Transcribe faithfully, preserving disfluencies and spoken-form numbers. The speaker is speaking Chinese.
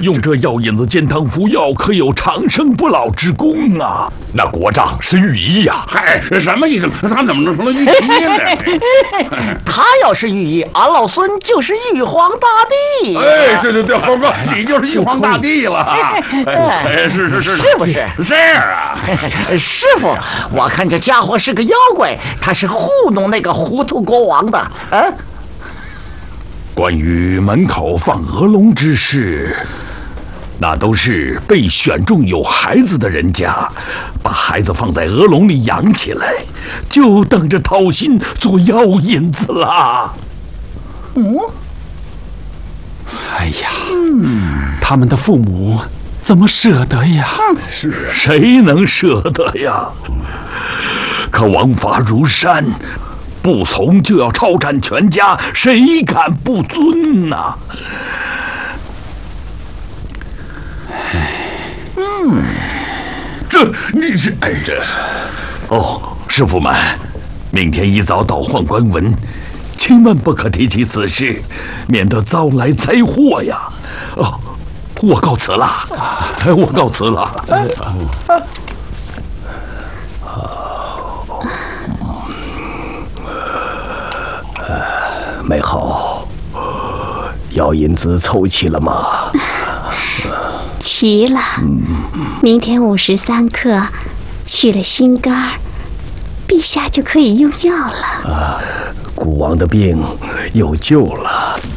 用这药引子煎汤服药，可有长生不老之功啊！那国丈是御医呀！ 嗨，什么医生？他怎么能成了御医呢？ 他要是御医，俺老孙就是玉皇大帝。 哎，对对对，猴哥，你就是玉皇大帝了。哎，是是是， 是不是？ 是啊。 师傅，我看这家伙是个妖怪，他是糊弄那个糊涂国王的。啊， 关于门口放鹅笼之事，那都是被选中有孩子的人家，把孩子放在鹅笼里养起来，就等着掏心做药引子啦。 嗯， 哎呀，嗯，他们的父母怎么舍得呀？ 是谁能舍得呀？可王法如山，不从就要抄斩全家，谁敢不遵呐？ 嗯， 这你这哎这，哦，师傅们，明天一早到宦官文，千万不可提起此事，免得遭来灾祸呀！哦，我告辞了，我告辞了。啊美好，药引子凑齐了吗？ 齐了。明天午时三刻，去了心肝，陛下就可以用药了。 啊，孤王的病有救了。